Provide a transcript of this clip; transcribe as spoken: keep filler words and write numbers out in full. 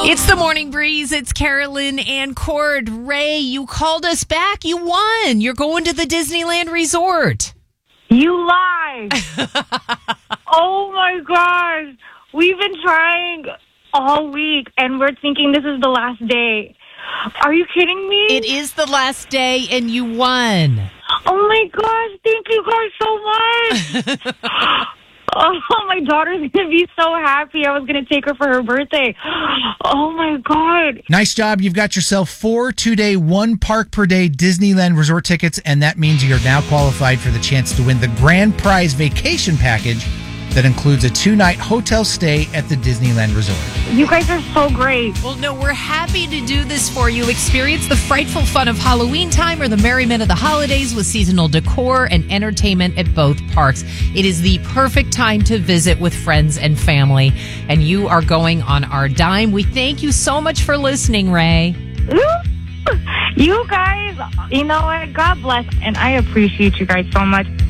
It's the Morning Breeze. It's Carolyn and Cord. Ray, you called us back. You won. You're going to the Disneyland Resort. You lied. Oh, my gosh. We've been trying all week, and we're thinking this is the last day. Are you kidding me? It is the last day, and you won. Oh, my gosh. Thank you guys so much. Oh, my daughter's going to be so happy. I was going to take her for her birthday. Oh, my God. Nice job. You've got yourself four two-day, one park per day Disneyland Resort tickets, and that means you're now qualified for the chance to win the grand prize vacation package that includes a two-night hotel stay at the Disneyland Resort. You guys are so great. Well, no, we're happy to do this for you. Experience the frightful fun of Halloween time or the merriment of the holidays with seasonal decor and entertainment at both parks. It is the perfect time to visit with friends and family, and you are going on our dime. We thank you so much for listening, Ray. You guys, you know what? God bless, and I appreciate you guys so much.